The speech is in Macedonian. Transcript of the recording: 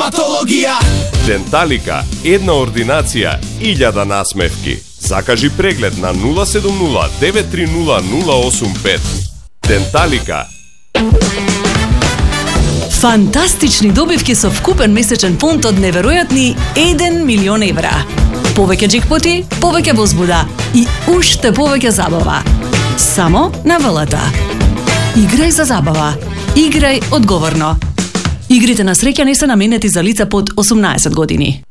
Стоматологија. Денталика, една ординација, 1000 насмевки. Закажи преглед на 070 930 085. Денталика. Фантастични добивки со вкупен месечен фонд од неверојатни 1 милион евра. Повеќе джекпоти, повеќе возбуда и уште повеќе забава. Само на ВЛТ. Играј за забава. Играј одговорно. Игрите на среќа не се наменети за лица под 18 години.